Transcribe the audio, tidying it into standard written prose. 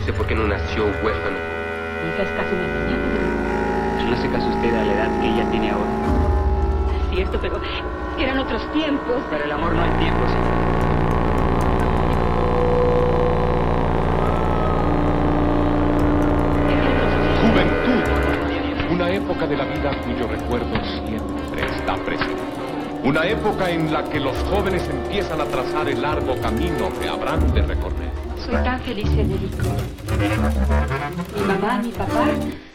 sé por qué no nació huérfano. Mi hija es casi una niña. Yo no sé qué hace usted a la edad que ella tiene ahora. Es cierto, pero eran otros tiempos. Pero el amor no hay tiempo, señor. Juventud, una época de la vida cuyo recuerdo siempre está presente. Una época en la que los jóvenes empiezan a trazar el largo camino que habrán de recorrer. Soy tan feliz, Federico. Mi mamá, mi papá